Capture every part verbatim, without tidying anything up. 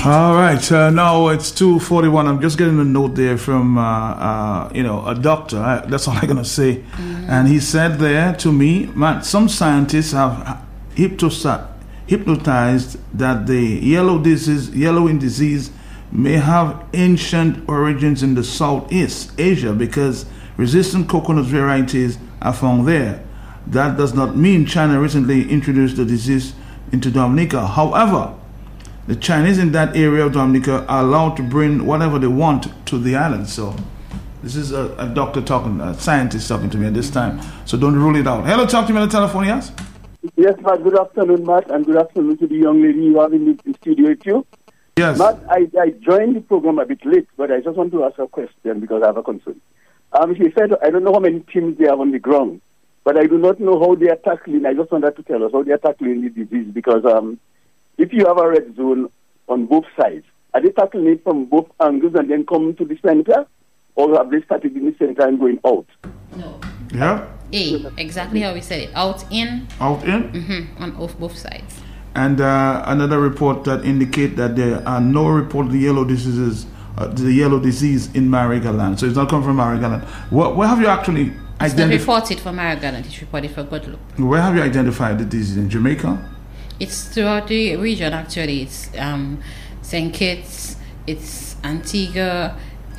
All right, uh, now it's two forty-one. I'm just getting a note there from, uh, uh, you know, a doctor. I, that's all I'm going to say. Mm-hmm. And he said there to me, man, some scientists have hypnotized, hypnotized that the yellow disease, yellowing disease may have ancient origins in the Southeast Asia because resistant coconut varieties are found there. That does not mean China recently introduced the disease into Dominica. However, the Chinese in that area of Dominica are allowed to bring whatever they want to the island. So this is a, a doctor talking, a scientist talking to me at this time. So don't rule it out. Hello, talk to me on the telephone, yes? Yes, Matt. Good afternoon, Matt, and good afternoon to the young lady you have in the studio with you. Yes. Matt, I, I joined the program a bit late, but I just want to ask a question because I have a concern. Um, she said, I don't know how many teams they have on the ground, but I do not know how they are tackling. I just wanted to tell us how they are tackling the disease because um, if you have a red zone on both sides, are they tackling it from both angles and then coming to the center? Or have they started in the center and going out? No. Yeah? A, exactly how we said it. Out, in. Out, in? Mm-hmm, on off both sides. And uh, another report that indicate that there are no reported yellow diseases, uh, the yellow disease in Marigaland. So it's not coming from Marigaland. Where, where have you actually identified? It's not reported for Marigaland. It's reported for Guadeloupe. Where have you identified the disease? In Jamaica? It's throughout the region, actually. It's um, Saint Kitts, it's Antigua,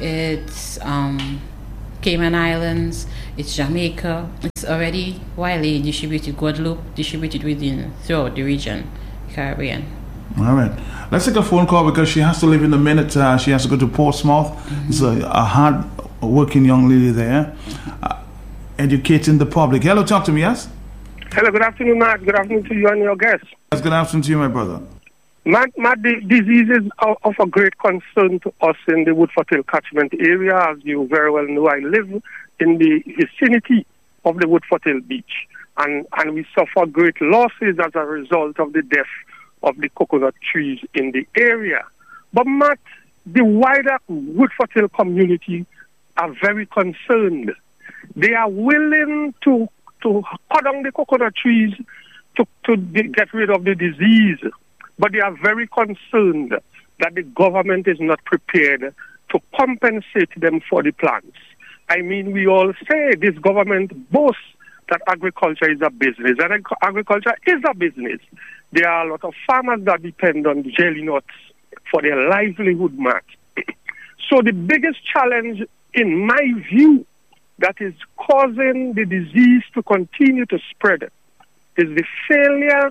it's um, Cayman Islands, it's Jamaica. It's already widely distributed, Guadeloupe, distributed within throughout the region, Caribbean. All right. Let's take a phone call because she has to leave in a minute. Uh, she has to go to Portsmouth. Mm-hmm. It's a, a hard-working young lady there, uh, educating the public. Hello, talk to me, yes? Hello, good afternoon, Matt. Good afternoon to you and your guests. Yes, good afternoon to you, my brother. Matt, Matt, the disease is of, of a great concern to us in the Woodford Hill catchment area. As you very well know, I live in the vicinity of the Woodford Hill beach, and, and we suffer great losses as a result of the death of the coconut trees in the area. But, Matt, the wider Woodford Hill community are very concerned. They are willing to to cut down the coconut trees to, to get rid of the disease. But they are very concerned that the government is not prepared to compensate them for the plants. I mean, we all say this government boasts that agriculture is a business, and ag- agriculture is a business. There are a lot of farmers that depend on jelly nuts for their livelihood, Matt. So the biggest challenge, in my view, that is causing the disease to continue to spread is the failure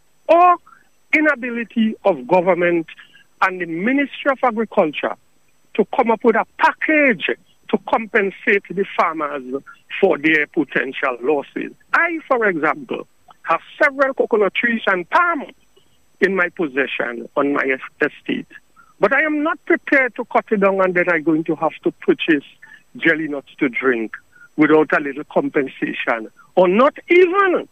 or inability of government and the Ministry of Agriculture to come up with a package to compensate the farmers for their potential losses. I, for example, have several coconut trees and palm in my possession on my estate, but I am not prepared to cut it down and then I'm going to have to purchase jelly nuts to drink without a little compensation, or not even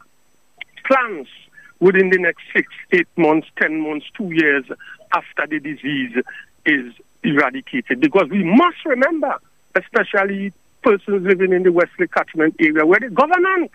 plants within the next six, eight months, ten months, two years after the disease is eradicated. Because we must remember, especially persons living in the Wesley catchment area, where the government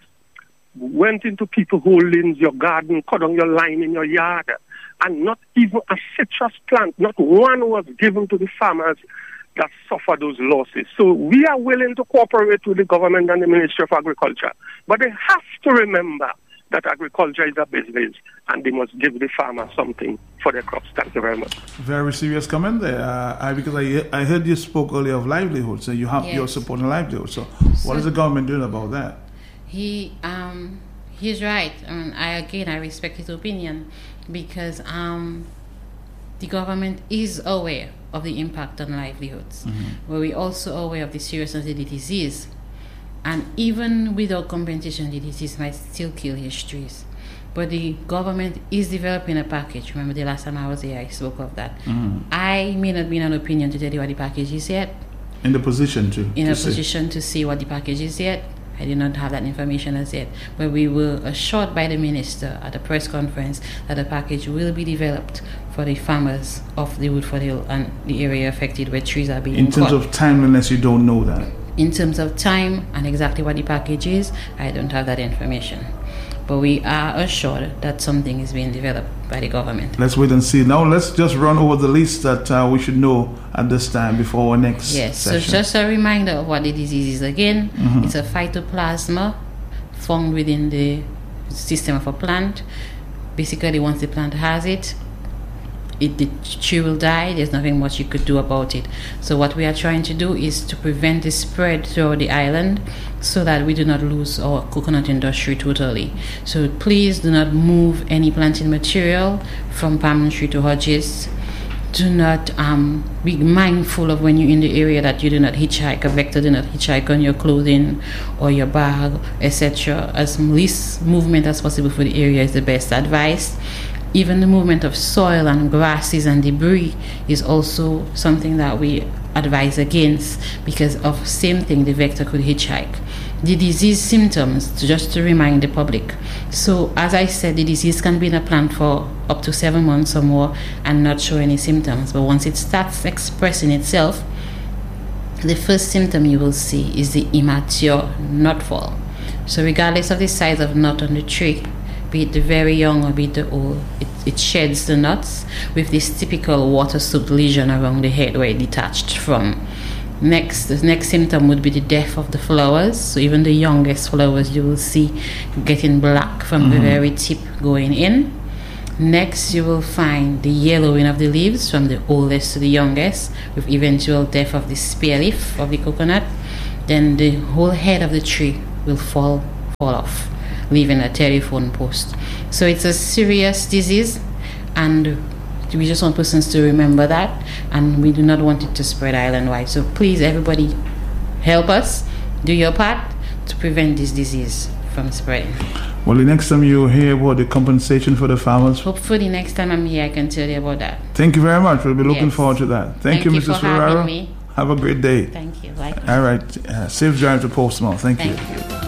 went into people's holdings, your garden, cut down your line in your yard, and not even a citrus plant, not one was given to the farmers that suffer those losses. So we are willing to cooperate with the government and the Ministry of Agriculture, but they have to remember that agriculture is a business and they must give the farmer something for their crops. Thank you very much. Very serious comment there, uh, I, because I I heard you spoke earlier of livelihood, so you have, yes. You're supporting livelihood. So, so what is the government doing about that? He um he's right. I mean, I again I respect his opinion because um the government is aware of the impact on livelihoods, mm-hmm. but we're also aware of the seriousness of the disease. And even without compensation, the disease might still kill his trees. But the government is developing a package. Remember the last time I was here, I spoke of that. Mm-hmm. I may not be in an opinion to tell you what the package is yet. In the position to In to a say. position to see what the package is yet. I do not have that information as yet. But we were assured by the minister at a press conference that a package will be developed for the farmers of the Woodford Hill and the area affected where trees are being In terms cut. of timeliness, you don't know that. In terms of time and exactly what the package is, I don't have that information. but we are assured that something is being developed by the government. Let's wait and see. Now let's just run over the list that uh, we should know at this time before our next yes, session. So just a reminder of what the disease is again. Mm-hmm. It's a phytoplasma found within the system of a plant. Basically, once the plant has it, It, the tree will die. There's nothing much you could do about it. So what we are trying to do is to prevent the spread throughout the island so that we do not lose our coconut industry totally. So please do not move any planting material from palm tree to hedges. Do not um, be mindful of when you're in the area that you do not hitchhike. A vector do not hitchhike on your clothing or your bag, et cetera. As least movement as possible for the area is the best advice. Even the movement of soil and grasses and debris is also something that we advise against because of same thing, the vector could hitchhike. The disease symptoms, just to remind the public. So as I said, the disease can be in a plant for up to seven months or more and not show any symptoms. But once it starts expressing itself, the first symptom you will see is the immature nut fall. So regardless of the size of nut on the tree, be it the very young or be it the old, it, it sheds the nuts with this typical water-soaked lesion around the head where it detached from. Next, the next symptom would be the death of the flowers. So even the youngest flowers you will see getting black from mm-hmm. the very tip going in. Next, you will find the yellowing of the leaves from the oldest to the youngest with eventual death of the spear leaf of the coconut. Then the whole head of the tree will fall, fall off, leaving a telephone post. So it's a serious disease, and we just want persons to remember that, and we do not want it to spread island-wide. So please, everybody, help us, do your part to prevent this disease from spreading. Well, the next time you hear about the compensation for the farmers, hopefully next time I'm here I can tell you about that. Thank you very much. We'll be looking yes. forward to that. Thank, Thank you, you Missus for Ferraro. having me. Have a great day. Thank you. Likewise. All right. Uh, safe drive to Portsmouth. Thank, Thank you. you.